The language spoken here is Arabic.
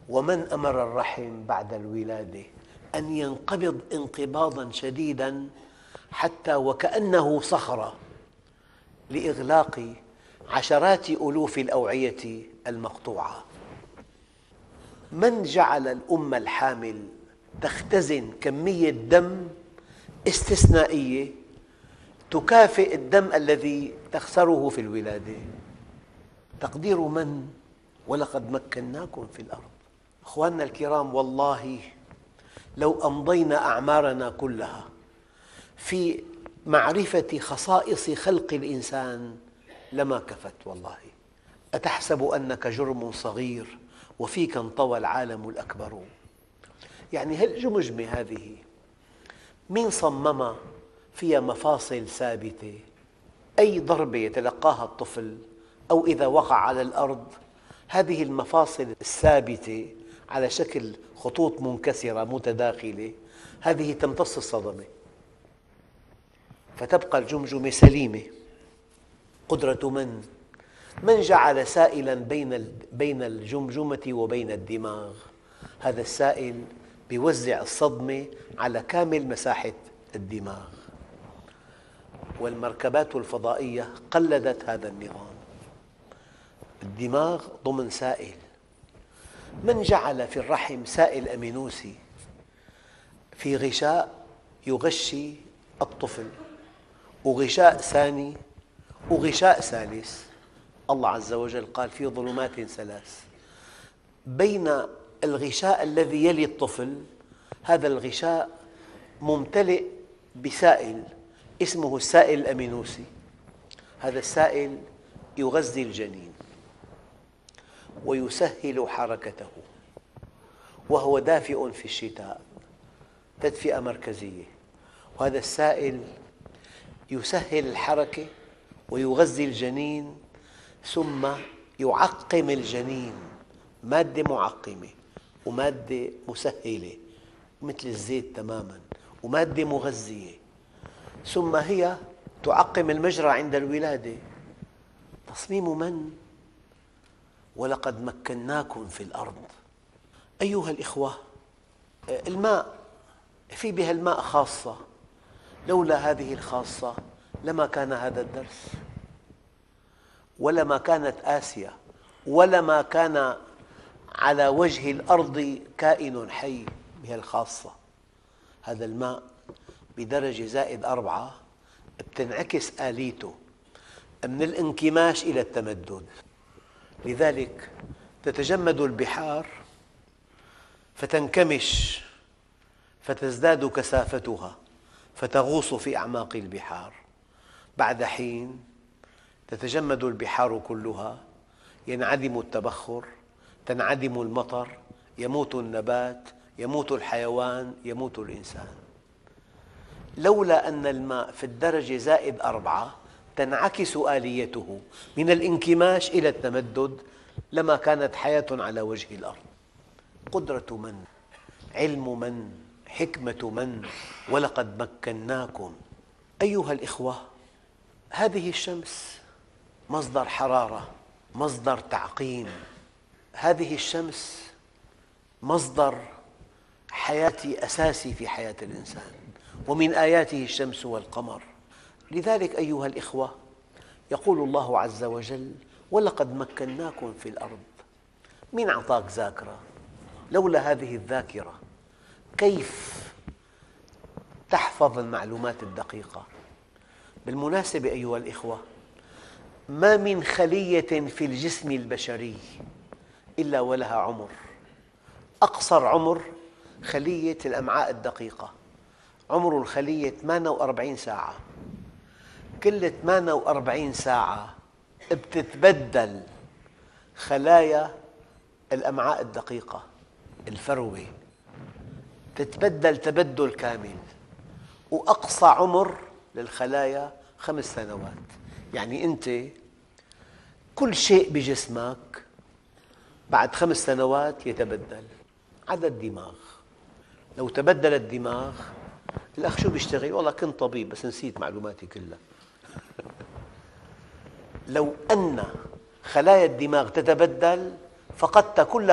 ومن أمر الرحم بعد الولادة أن ينقبض انقباضاً شديداً حتى وكأنه صخرة لإغلاق عشرات ألوف الأوعية المقطوعة. من جعل الأم الحامل تختزن كمية دم استثنائية تكافئ الدم الذي تخسره في الولادة؟ تقدير من؟ ولقد مكناكم في الأرض. أخواننا الكرام، والله لو أمضينا أعمارنا كلها في معرفة خصائص خلق الإنسان لما كفت والله. أتحسب أنك جرم صغير وفيك انطوى العالم الأكبر؟ يعني هالجمجمة هذه مين صممها؟ فيها مفاصل ثابتة، أي ضربة يتلقاها الطفل أو إذا وقع على الأرض هذه المفاصل الثابتة على شكل خطوط منكسرة متداخلة هذه تمتص الصدمة فتبقى الجمجمة سليمة. قدرة من؟ من جعل سائلاً بين الجمجمة وبين الدماغ. هذا السائل يوزع الصدمة على كامل مساحة الدماغ، والمركبات الفضائية قلدت هذا النظام. الدماغ ضمن سائل. من جعل في الرحم سائل أمينوسي في غشاء يغشي الطفل، وغشاء ثاني وغشاء ثالث؟ الله عز وجل قال في ظلمات ثلاث. بين الغشاء الذي يلي الطفل هذا الغشاء ممتلئ بسائل اسمه السائل الأمينوسي. هذا السائل يغذي الجنين ويسهل حركته، وهو دافئ في الشتاء، تدفئة مركزية. وهذا السائل يسهل الحركة ويغذي الجنين ثم يعقم الجنين، مادة معقمة ومادة مسهلة مثل الزيت تماماً ومادة مغذية، ثم هي تعقم المجرى عند الولادة. تصميم من؟ ولقد مكناكم في الأرض. أيها الإخوة، الماء في بها الماء خاصة، لولا هذه الخاصة لما كان هذا الدرس، ولما كانت آسيا، ولما كان على وجه الأرض كائن حي بها الخاصة. هذا الماء بدرجة -4 بتنعكس آليته من الانكماش إلى التمدد. لذلك تتجمد البحار فتنكمش فتزداد كثافتها فتغوص في أعماق البحار. بعد حين تتجمد البحار كلها، ينعدم التبخر، تنعدم المطر، يموت النبات، يموت الحيوان، يموت الإنسان. لولا أن الماء في الدرجة -4 تنعكس آليته من الانكماش إلى التمدد لما كانت حياة على وجه الأرض. قدرة من؟ علم من؟ حكمة من؟ ولقد مكناكم. أيها الإخوة، هذه الشمس مصدر حرارة، مصدر تعقيم. هذه الشمس مصدر حياتي أساسي في حياة الإنسان، ومن آياته الشمس والقمر. لذلك أيها الإخوة يقول الله عز وجل ولقد مكناكم في الأرض. مين أعطاك ذاكرة؟ لولا هذه الذاكرة كيف تحفظ المعلومات الدقيقة؟ بالمناسبة أيها الإخوة، ما من خلية في الجسم البشري إلا ولها عمر. أقصر عمر خلية الأمعاء الدقيقة، عمر الخلية 48 ساعة. كل 48 ساعة بتتبدل خلايا الأمعاء الدقيقة، الفروة تتبدل تبدل كامل. وأقصى عمر للخلايا 5 سنوات. يعني أنت كل شيء بجسمك بعد 5 سنوات يتبدل، عدا الدماغ. لو تبدل الدماغ، الأخ شو بيشتغل؟ والله كنت طبيب بس نسيت معلوماتي كلها. لو أن خلايا الدماغ تتبدل فقدت كل